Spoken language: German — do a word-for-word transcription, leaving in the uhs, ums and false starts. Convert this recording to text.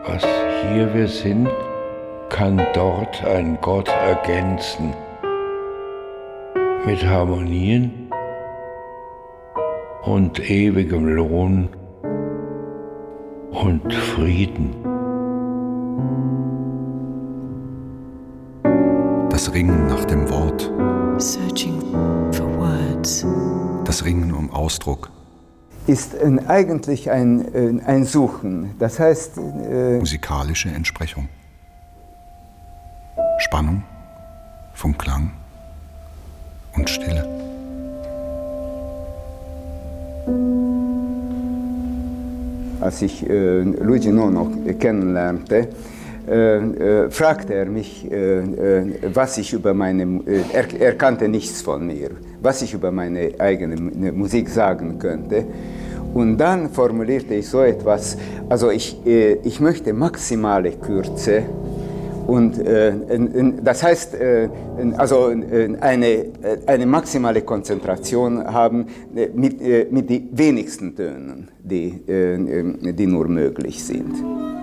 Was hier wir sind, kann dort ein Gott ergänzen. Mit Harmonien und ewigem Lohn und Frieden. Das Ringen nach dem Wort. Searching for words. Das Ringen um Ausdruck. Ist ein, eigentlich ein, ein Suchen. Das heißt... Äh Musikalische Entsprechung. Spannung vom Klang und Stille. Als ich äh, Luigi Nono kennenlernte, äh, äh, fragte er mich, äh, äh, was ich über meine, äh, er, er kannte nichts von mir, was ich über meine eigene Musik sagen könnte. Und dann formulierte ich so etwas, also ich, äh, ich möchte maximale Kürze. Und äh, das heißt, äh, also eine, eine maximale Konzentration haben mit, äh, mit den wenigsten Tönen, die, äh, die nur möglich sind.